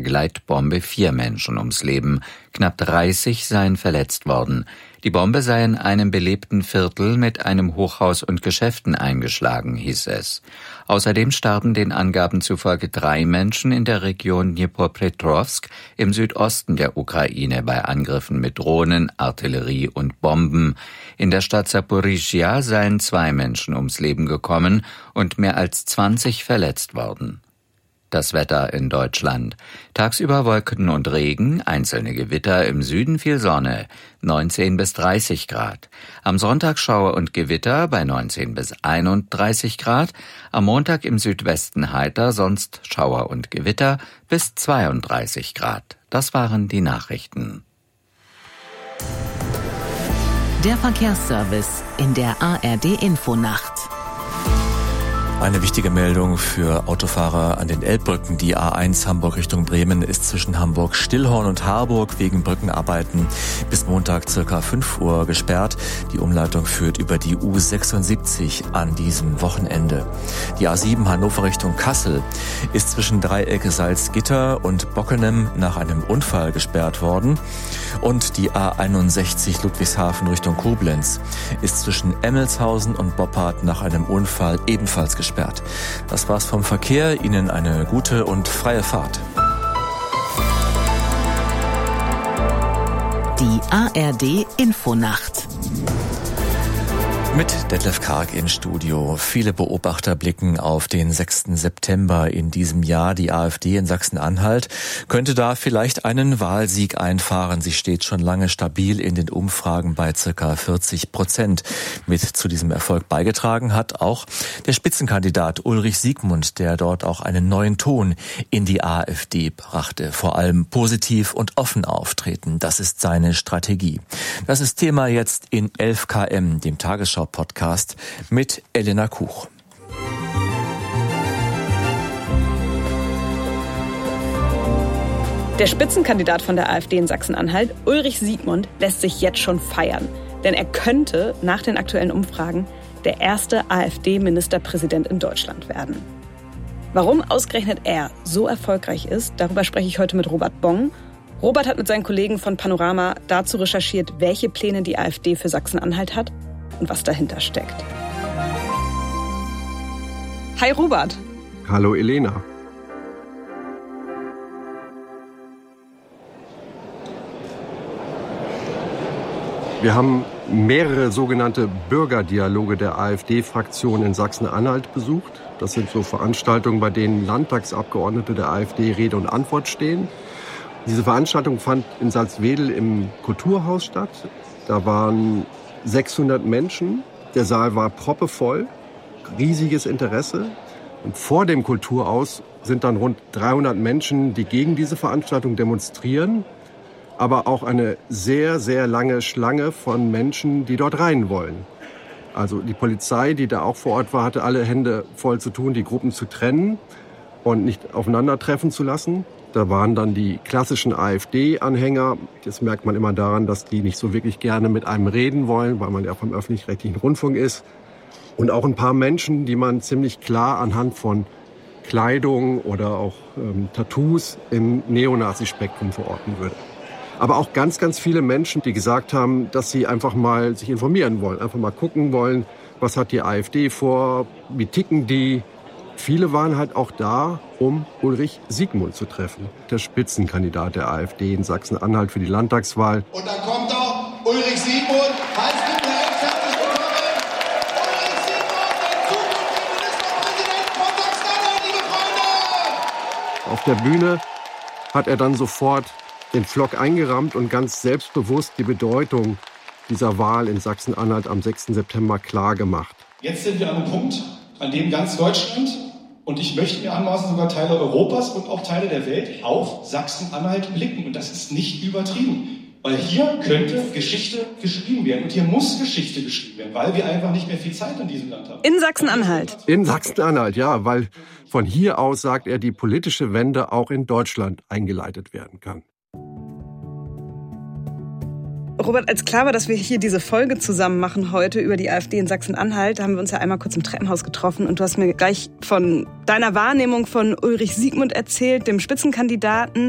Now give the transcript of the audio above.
Gleitbombe 4 Menschen ums Leben. Knapp 30 seien verletzt worden. Die Bombe sei in einem belebten Viertel mit einem Hochhaus und Geschäften eingeschlagen, hieß es. Außerdem starben den Angaben zufolge 3 Menschen in der Region Dnipropetrovsk im Südosten der Ukraine bei Angriffen mit Drohnen, Artillerie und Bomben. In der Stadt Saporischschja seien 2 Menschen ums Leben gekommen und mehr als 20 verletzt worden. Das Wetter in Deutschland. Tagsüber Wolken und Regen, einzelne Gewitter, im Süden viel Sonne, 19 bis 30 Grad. Am Sonntag Schauer und Gewitter bei 19 bis 31 Grad. Am Montag im Südwesten heiter, sonst Schauer und Gewitter bis 32 Grad. Das waren die Nachrichten. Der Verkehrsservice in der ARD-Infonacht. Eine wichtige Meldung für Autofahrer an den Elbbrücken. Die A1 Hamburg Richtung Bremen ist zwischen Hamburg-Stillhorn und Harburg wegen Brückenarbeiten bis Montag ca. 5 Uhr gesperrt. Die Umleitung führt über die U76 an diesem Wochenende. Die A7 Hannover Richtung Kassel ist zwischen Dreieck Salzgitter und Bockenem nach einem Unfall gesperrt worden. Und die A61 Ludwigshafen Richtung Koblenz ist zwischen Emmelshausen und Boppard nach einem Unfall ebenfalls gesperrt. Das war's vom Verkehr. Ihnen eine gute und freie Fahrt. Die ARD Infonacht. Mit Detlef Karg im Studio. Viele Beobachter blicken auf den 6. September in diesem Jahr. Die AfD in Sachsen-Anhalt könnte da vielleicht einen Wahlsieg einfahren. Sie steht schon lange stabil in den Umfragen bei ca. 40%. Mit zu diesem Erfolg beigetragen hat auch der Spitzenkandidat Ulrich Siegmund, der dort auch einen neuen Ton in die AfD brachte. Vor allem positiv und offen auftreten. Das ist seine Strategie. Das ist Thema jetzt in 11 km, dem Tagesschau-Podcast mit Elena Kuch. Der Spitzenkandidat von der AfD in Sachsen-Anhalt, Ulrich Siegmund, lässt sich jetzt schon feiern. Denn er könnte nach den aktuellen Umfragen der erste AfD-Ministerpräsident in Deutschland werden. Warum ausgerechnet er so erfolgreich ist, darüber spreche ich heute mit Robert Bong. Robert hat mit seinen Kollegen von Panorama dazu recherchiert, welche Pläne die AfD für Sachsen-Anhalt hat und was dahinter steckt. Hi Robert. Hallo Elena. Wir haben mehrere sogenannte Bürgerdialoge der AfD-Fraktion in Sachsen-Anhalt besucht. Das sind so Veranstaltungen, bei denen Landtagsabgeordnete der AfD Rede und Antwort stehen. Diese Veranstaltung fand in Salzwedel im Kulturhaus statt. Da waren 600 Menschen. Der Saal war proppevoll, riesiges Interesse. Und vor dem Kulturhaus sind dann rund 300 Menschen, die gegen diese Veranstaltung demonstrieren. Aber auch eine sehr, sehr lange Schlange von Menschen, die dort rein wollen. Also die Polizei, die da auch vor Ort war, hatte alle Hände voll zu tun, die Gruppen zu trennen und nicht aufeinandertreffen zu lassen. Da waren dann die klassischen AfD-Anhänger. Das merkt man immer daran, dass die nicht so wirklich gerne mit einem reden wollen, weil man ja vom öffentlich-rechtlichen Rundfunk ist. Und auch ein paar Menschen, die man ziemlich klar anhand von Kleidung oder auch Tattoos im Neonazi-Spektrum verorten würde. Aber auch ganz, ganz viele Menschen, die gesagt haben, dass sie einfach mal sich informieren wollen, einfach mal gucken wollen, was hat die AfD vor, wie ticken die. Viele waren halt auch da, um Ulrich Siegmund zu treffen, der Spitzenkandidat der AfD in Sachsen-Anhalt für die Landtagswahl. Und dann kommt auch Ulrich Siegmund. Herzlich willkommen. Ulrich Siegmund, der zukünftige Ministerpräsident von Sachsen-Anhalt, liebe Freunde! Auf der Bühne hat er dann sofort den Pflock eingerammt und ganz selbstbewusst die Bedeutung dieser Wahl in Sachsen-Anhalt am 6. September klar gemacht. Jetzt sind wir an einem Punkt, an dem ganz Deutschland und ich möchte mir anmaßen sogar Teile Europas und auch Teile der Welt auf Sachsen-Anhalt blicken. Und das ist nicht übertrieben. Weil hier könnte Geschichte geschrieben werden. Und hier muss Geschichte geschrieben werden, weil wir einfach nicht mehr viel Zeit in diesem Land haben. In Sachsen-Anhalt. In Sachsen-Anhalt, ja, weil von hier aus, sagt er, die politische Wende auch in Deutschland eingeleitet werden kann. Robert, als klar war, dass wir hier diese Folge zusammen machen heute über die AfD in Sachsen-Anhalt, haben wir uns ja einmal kurz im Treppenhaus getroffen und du hast mir gleich von deiner Wahrnehmung von Ulrich Siegmund erzählt, dem Spitzenkandidaten.